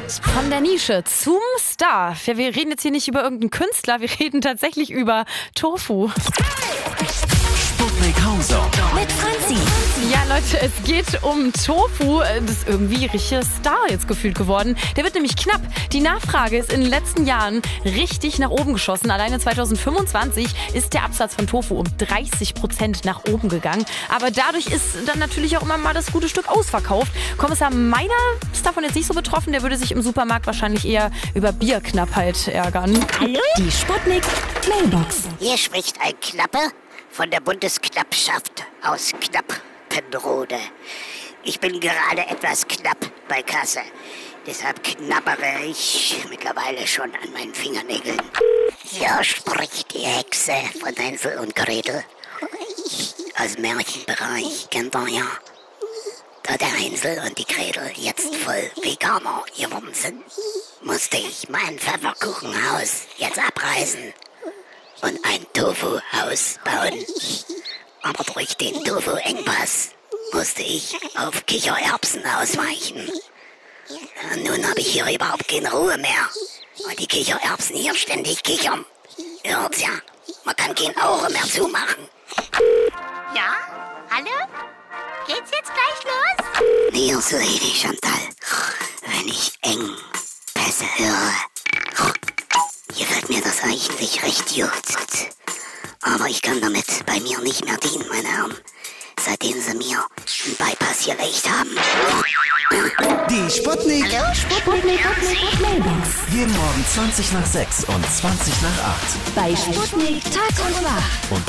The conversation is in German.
Von der Nische zum Star. Ja, wir reden jetzt hier nicht über irgendeinen Künstler, wir reden tatsächlich über Tofu. Sputnik Hauser. Mit Franzi. Ja, Leute, es geht um Tofu. Das ist irgendwie richtiger Star jetzt gefühlt geworden. Der wird nämlich knapp. Die Nachfrage ist in den letzten Jahren richtig nach oben geschossen. Alleine 2025 ist der Absatz von Tofu um 30% nach oben gegangen. Aber dadurch ist dann natürlich auch immer mal das gute Stück ausverkauft. Kommissar Meiner ist davon jetzt nicht so betroffen. Der würde sich im Supermarkt wahrscheinlich eher über Bierknappheit ärgern. Hallo? Die Sputnik Mailbox. Hier spricht ein Knappe von der Bundesknappschaft aus Knappenrode. Ich bin gerade etwas knapp bei Kasse. Deshalb knabbere ich mittlerweile schon an meinen Fingernägeln. Hier spricht die Hexe von Hänsel und Gretel. Aus dem Märchenbereich kennt ihr ja. Da der Hänsel und die Gretel jetzt voll Veganer geworden sind, musste ich mein Pfefferkuchenhaus jetzt abreißen und ein Tofu-Haus bauen. Aber durch den Tofu-Engpass musste ich auf Kichererbsen ausweichen. Und nun habe ich hier überhaupt keine Ruhe mehr, weil die Kichererbsen hier ständig kichern. Ihr hört's ja, man kann kein Auge mehr zumachen. Ja? Hallo? Geht's jetzt gleich los? Hier ist Lady Chantal. Wenn ich Engpässe höre, gefällt mir das eigentlich recht gut. Aber ich kann damit bei mir nicht mehr dienen, meine Herren. Seitdem sie mir einen Bypass gelegt haben. Die Sputnik. Hallo, Sputnik Mailbox. Jeden Morgen 20 nach 6 und 20 nach 8. Bei Sputnik Tag und Nacht. Und